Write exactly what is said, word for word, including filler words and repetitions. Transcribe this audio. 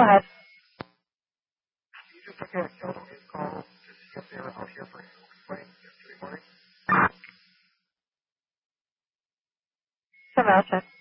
Go ahead. You just took a California call to see if they were out here for a complaint yesterday morning. Sebastian.